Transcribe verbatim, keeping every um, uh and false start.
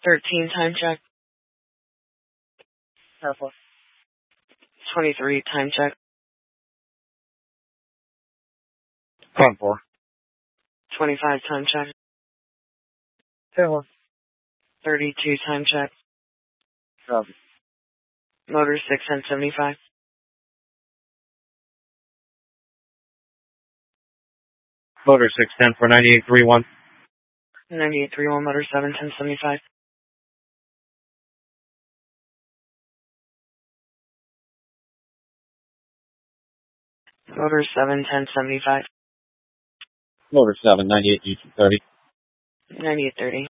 thirteen, time check. Purple. twenty-three, time check. ten four. twenty-five, time check. ten one. thirty-two, time check. Copy. Motor six ten seventy-five. Motor six ten for ninety-eight three one. ninety-eight three one, motor seven ten seventy-five. Motor seven ten seventy-five. Motor seven ninety-eight thirty. ninety-eight thirty.